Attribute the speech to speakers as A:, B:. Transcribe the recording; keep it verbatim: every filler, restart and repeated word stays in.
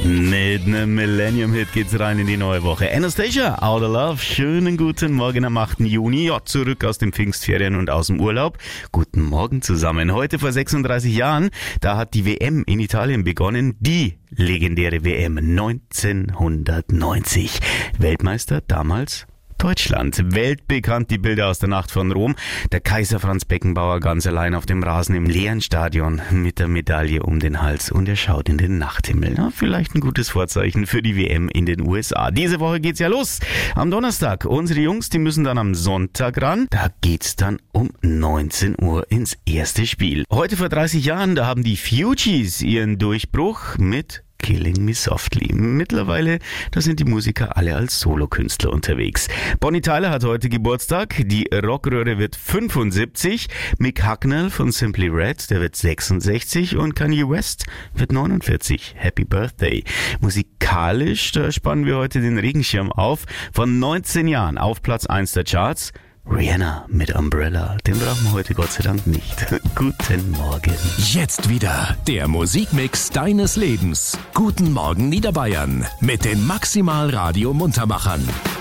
A: Mit einem Millennium-Hit geht's rein in die neue Woche. Anastacia, Out of Love. Schönen guten Morgen am achten Juni. Ja, zurück aus den Pfingstferien und aus dem Urlaub. Guten Morgen zusammen. Heute vor sechsunddreißig Jahren, da hat die W M in Italien begonnen. Die legendäre W M neunzehnhundertneunzig. Weltmeister damals Deutschland. Weltbekannt die Bilder aus der Nacht von Rom. Der Kaiser Franz Beckenbauer ganz allein auf dem Rasen im leeren Stadion mit der Medaille um den Hals und er schaut in den Nachthimmel. Ja, vielleicht ein gutes Vorzeichen für die W M in den U S A. Diese Woche geht's ja los. Am Donnerstag. Unsere Jungs, die müssen dann am Sonntag ran. Da geht's dann um neunzehn Uhr ins erste Spiel. Heute vor dreißig Jahren, da haben die Fugees ihren Durchbruch mit Killing Me Softly. Mittlerweile, da sind die Musiker alle als Solokünstler unterwegs. Bonnie Tyler hat heute Geburtstag, die Rockröhre wird fünfundsiebzig, Mick Hucknall von Simply Red, der wird sechsundsechzig und Kanye West wird neunundvierzig. Happy Birthday. Musikalisch, da spannen wir heute den Regenschirm auf. Von neunzehn Jahren auf Platz eins der Charts. Rihanna mit Umbrella, den brauchen wir heute Gott sei Dank nicht. Guten Morgen.
B: Jetzt wieder der Musikmix deines Lebens. Guten Morgen Niederbayern mit den Maximal Radio Muntermachern.